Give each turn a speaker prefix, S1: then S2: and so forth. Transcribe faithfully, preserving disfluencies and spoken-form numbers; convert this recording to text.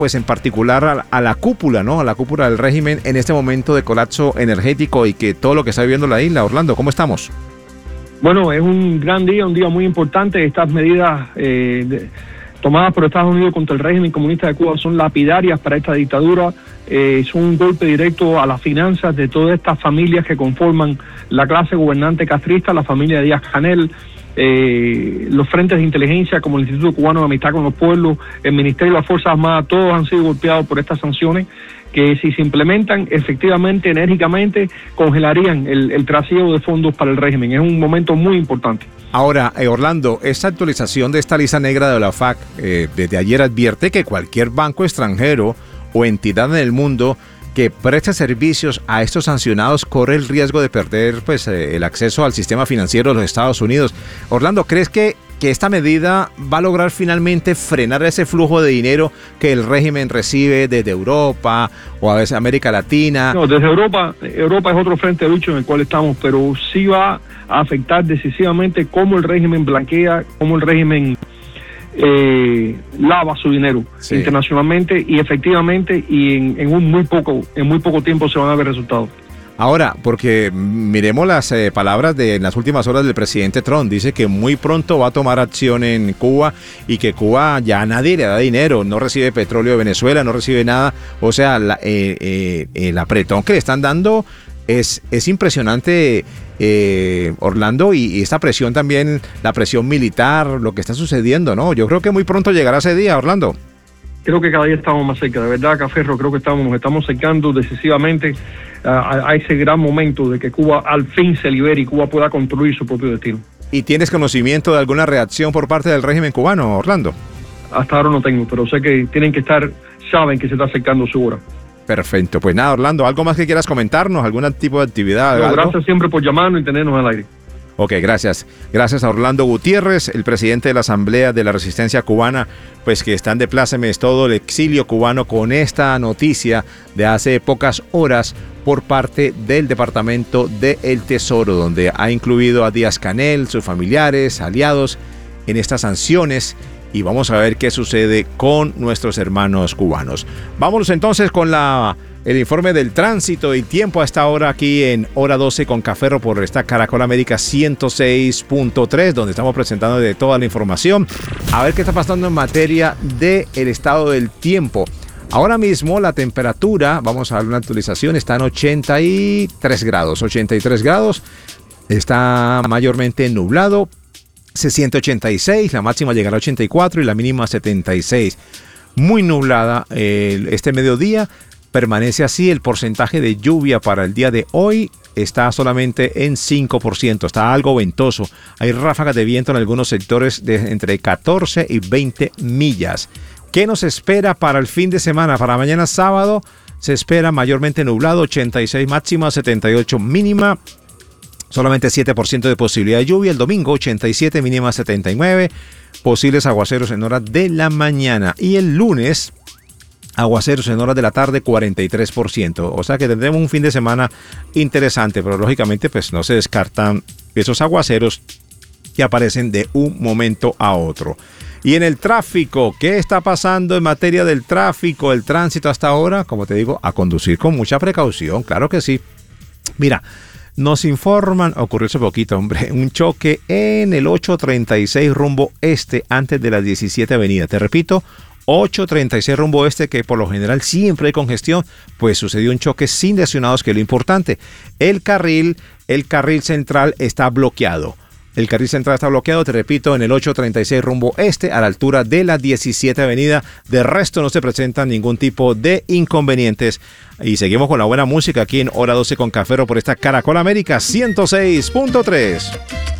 S1: pues en particular a, a la cúpula, ¿no? A la cúpula del régimen en este momento de colapso energético y que todo lo que está viviendo la isla. Orlando, ¿cómo estamos?
S2: Bueno, es un gran día, un día muy importante. Estas medidas eh, de, tomadas por Estados Unidos contra el régimen comunista de Cuba son lapidarias para esta dictadura. Eh, son un golpe directo a las finanzas de todas estas familias que conforman la clase gobernante castrista, la familia de Díaz-Canel, eh, los frentes de inteligencia como el Instituto Cubano de Amistad con los Pueblos, el Ministerio de las Fuerzas Armadas, todos han sido golpeados por estas sanciones que, si se implementan efectivamente, enérgicamente, congelarían el, el trasiego de fondos para el régimen. Es un momento muy importante.
S1: Ahora, eh, Orlando, esta actualización de esta lista negra de la F A C eh, desde ayer advierte que cualquier banco extranjero o entidad en el mundo que preste servicios a estos sancionados corre el riesgo de perder pues eh, el acceso al sistema financiero de los Estados Unidos. Orlando, ¿crees que, que esta medida va a lograr finalmente frenar ese flujo de dinero que el régimen recibe desde Europa o a veces América Latina?
S2: No, desde Europa, Europa es otro frente de lucha en el cual estamos, pero sí va a afectar decisivamente cómo el régimen blanquea, cómo el régimen Eh, lava su dinero sí. internacionalmente y efectivamente y en, en un muy poco en muy poco tiempo se van a ver resultados.
S1: Ahora, porque miremos las eh, palabras de en las últimas horas del presidente Trump, dice que muy pronto va a tomar acción en Cuba y que Cuba ya nadie le da dinero, no recibe petróleo de Venezuela, no recibe nada, o sea, la, eh, eh, el apretón que le están dando es, es impresionante. Eh, Orlando, y, y esta presión también, la presión militar, lo que está sucediendo, ¿no? Yo creo que muy pronto llegará ese día, Orlando.
S2: Creo que cada día estamos más cerca, de verdad, Caferro, creo que estamos, nos estamos acercando decisivamente a, a ese gran momento de que Cuba al fin se libere y Cuba pueda construir su propio destino.
S1: ¿Y tienes conocimiento de alguna reacción por parte del régimen cubano, Orlando?
S2: Hasta ahora no tengo, pero sé que tienen que estar, saben que se está acercando su hora.
S1: Perfecto, pues nada, Orlando, ¿algo más que quieras comentarnos? ¿Algún tipo de actividad?
S2: No, gracias siempre por llamarnos y tenernos al aire.
S1: Ok, gracias. Gracias a Orlando Gutiérrez, el presidente de la Asamblea de la Resistencia Cubana, pues que están de plácemes todo el exilio cubano con esta noticia de hace pocas horas por parte del Departamento del Tesoro, donde ha incluido a Díaz-Canel, sus familiares, aliados en estas sanciones. Y vamos a ver qué sucede con nuestros hermanos cubanos. Vámonos entonces con la, el informe del tránsito y tiempo a esta hora aquí en Hora doce con Caferro por esta Caracol América ciento seis punto tres, donde estamos presentando de toda la información. A ver qué está pasando en materia del estado del tiempo. Ahora mismo la temperatura, vamos a ver una actualización, está en ochenta y tres grados. ochenta y tres grados, está mayormente nublado. Se siente ochenta y seis, la máxima llegará a ochenta y cuatro y la mínima a setenta y seis. Muy nublada eh, este mediodía, permanece así. El porcentaje de lluvia para el día de hoy está solamente en cinco por ciento, está algo ventoso. Hay ráfagas de viento en algunos sectores de entre catorce y veinte millas. ¿Qué nos espera para el fin de semana? Para mañana sábado se espera mayormente nublado, ochenta y seis máxima, setenta y ocho mínima. Solamente siete por ciento de posibilidad de lluvia. El domingo ochenta y siete, mínima setenta y nueve. Posibles aguaceros en horas de la mañana. Y el lunes, aguaceros en horas de la tarde, cuarenta y tres por ciento. O sea que tendremos un fin de semana interesante, pero lógicamente pues no se descartan esos aguaceros que aparecen de un momento a otro. Y en el tráfico, ¿qué está pasando en materia del tráfico? El tránsito hasta ahora, como te digo, a conducir con mucha precaución, claro que sí. Mira, nos informan, ocurrió hace poquito, hombre, un choque en el ocho treinta y seis rumbo este antes de la diecisiete avenida. Te repito, ocho treinta y seis rumbo este, que por lo general siempre hay congestión, pues sucedió un choque sin lesionados, que es lo importante. El carril, el carril central está bloqueado. El carril central está bloqueado, te repito, en el ocho treinta y seis rumbo este, a la altura de la diecisiete avenida. De resto no se presentan ningún tipo de inconvenientes. Y seguimos con la buena música aquí en Hora doce con Caferro por esta Caracol América ciento seis punto tres.